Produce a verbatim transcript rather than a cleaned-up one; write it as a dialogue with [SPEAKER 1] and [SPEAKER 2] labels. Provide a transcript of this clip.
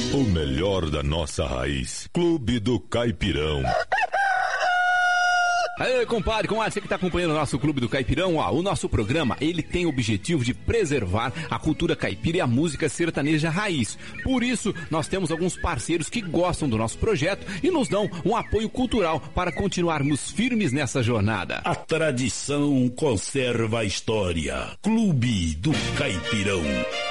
[SPEAKER 1] O melhor da nossa raiz. Clube do Caipirão.
[SPEAKER 2] Aê, compadre, com você que está acompanhando o nosso Clube do Caipirão, ó, o nosso programa, ele tem o objetivo de preservar a cultura caipira e a música sertaneja raiz. Por isso, nós temos alguns parceiros que gostam do nosso projeto e nos dão um apoio cultural para continuarmos firmes nessa jornada.
[SPEAKER 3] A tradição conserva a história. Clube do Caipirão.